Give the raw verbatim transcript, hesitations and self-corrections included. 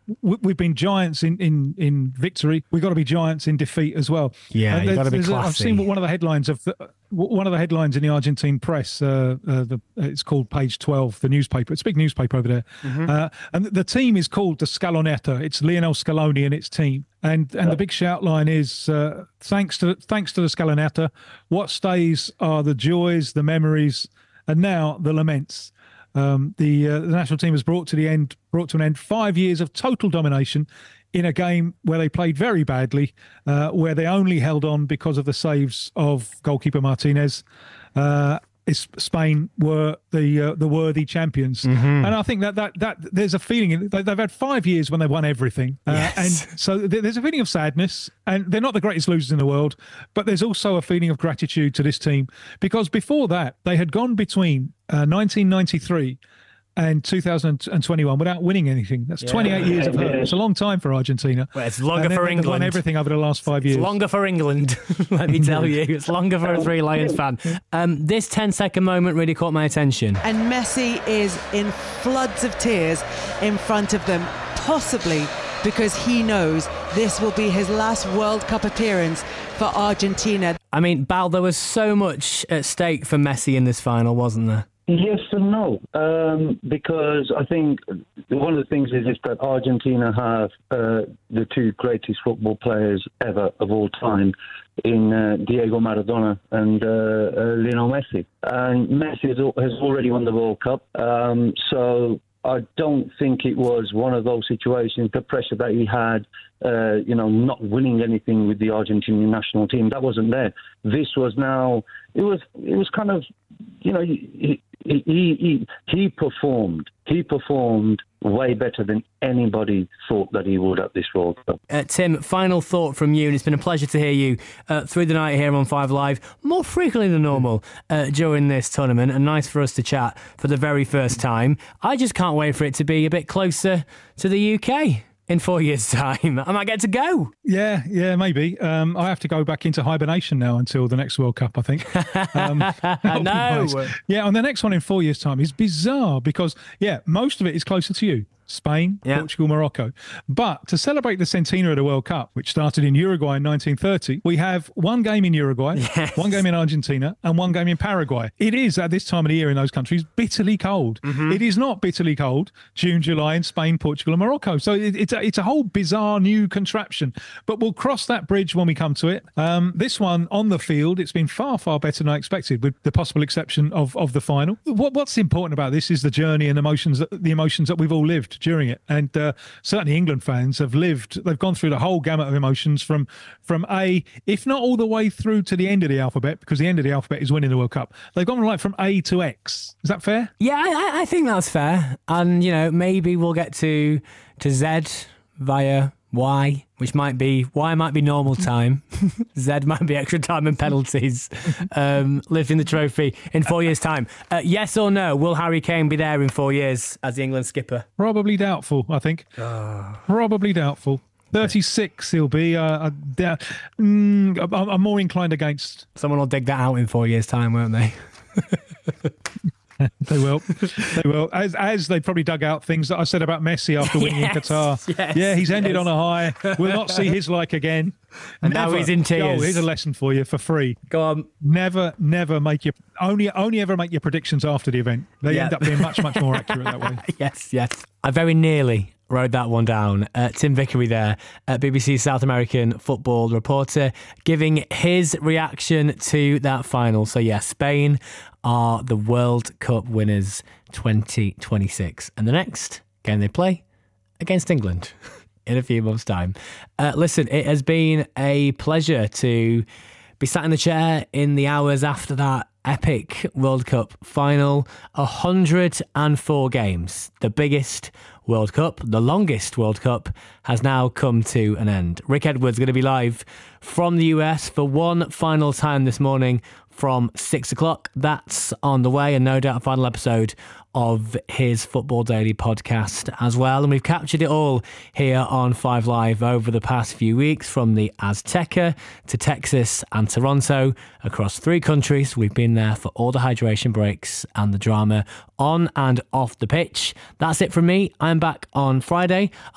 we've been giants in, in, in victory. We've got to be giants in defeat as well. Yeah, you've got to be classy. A, I've seen one of the headlines of the, one of the headlines in the Argentine press. Uh, uh, the, it's called Page twelve, the newspaper. It's a big newspaper over there, mm-hmm. uh, and the team is called the Scaloneta. It's Lionel Scaloni and its team, and and the big shout line is uh, thanks to thanks to the Scaloneta. What stays are the joys, the memories, and now the laments. Um, the, uh, the national team has brought to the end, brought to an end five years of total domination in a game where they played very badly, uh, where they only held on because of the saves of goalkeeper Martinez. Uh, Spain were the uh, the worthy champions, mm-hmm. and I think that that that there's a feeling they've had five years when they won everything, uh, yes. and so there's a feeling of sadness. And they're not the greatest losers in the world, but there's also a feeling of gratitude to this team because before that they had gone between uh, nineteen ninety-three and two thousand twenty-one without winning anything. That's yeah. twenty-eight years of hurt. It's a long time for Argentina. Well, it's longer for England. They've won everything over the last five years. It's longer for England, let me tell you. It's longer for a Three Lions fan. Um, this ten-second moment really caught my attention. And Messi is in floods of tears in front of them, possibly because he knows this will be his last World Cup appearance for Argentina. I mean, Bal, there was so much at stake for Messi in this final, wasn't there? Yes and no, um, because I think one of the things is, is that Argentina have uh, the two greatest football players ever of all time in uh, Diego Maradona and uh, uh, Lionel Messi. And Messi has, has already won the World Cup, um, so I don't think it was one of those situations, the pressure that he had, uh, you know, not winning anything with the Argentinian national team, that wasn't there. This was now, it was it was kind of, you know, he, he, he, he performed. He performed way better than anybody thought that he would at this World Cup. Uh, Tim, final thought from you, and it's been a pleasure to hear you uh, through the night here on Five Live, more frequently than normal uh, during this tournament, and nice for us to chat for the very first time. I just can't wait for it to be a bit closer to the U K in four years' time. I might get to go. Yeah, yeah, maybe. Um, I have to go back into hibernation now until the next World Cup, I think. Um, no. Nice. Yeah, and the next one in four years' time is bizarre because, yeah, most of it is closer to you. Spain, yeah. Portugal, Morocco. But to celebrate the centenary of the World Cup, which started in Uruguay in nineteen thirty, we have one game in Uruguay, yes. one game in Argentina, and one game in Paraguay. It is, at this time of the year in those countries, bitterly cold. Mm-hmm. It is not bitterly cold June, July in Spain, Portugal, and Morocco. So it, it's, a, it's a whole bizarre new contraption. But we'll cross that bridge when we come to it. Um, this one, on the field, it's been far, far better than I expected, with the possible exception of, of the final. What, what's important about this is the journey and emotions, the emotions that we've all lived during it, and uh, certainly England fans have lived. They've gone through the whole gamut of emotions from from A, if not all the way through to the end of the alphabet, because the end of the alphabet is winning the World Cup. They've gone like from A to X. Is that fair? Yeah, I, I think that's fair. And you know, maybe we'll get to to Z via Y, which might be Y might be normal time. Z might be extra time and penalties. Um, lifting the trophy in four years' time. Uh, yes or no? Will Harry Kane be there in four years as the England skipper? Probably doubtful. I think. Oh. Probably doubtful. thirty-six he'll be. Uh, I doubt, mm, I'm, I'm more inclined against. Someone will dig that out in four years' time, won't they? They will. They will. As as they probably dug out things that I said about Messi after winning yes, in Qatar. Yes, yeah, he's ended yes. on a high. We'll not see his like again. And never, now he's in tears. Oh, here's a lesson for you for free. Go on. Never, never make your only only ever make your predictions after the event. They yeah. end up being much, much more accurate that way. Yes, yes. I very nearly wrote that one down. Uh, Tim Vickery there, uh, B B C South American football reporter, giving his reaction to that final. So yeah, Spain are the World Cup winners twenty twenty-six. And the next game they play against England in a few months' time. Uh, listen, it has been a pleasure to be sat in the chair in the hours after that epic World Cup final. one hundred four games, the biggest World Cup, the longest World Cup, has now come to an end. Rick Edwards going to be live from the U S for one final time this morning from six o'clock. That's on the way, and no doubt a final episode of his Football Daily podcast as well. And we've captured it all here on Five Live over the past few weeks, from the Azteca to Texas and Toronto, across three countries. We've been there for all the hydration breaks and the drama on and off the pitch. That's it from me. I'm back on Friday.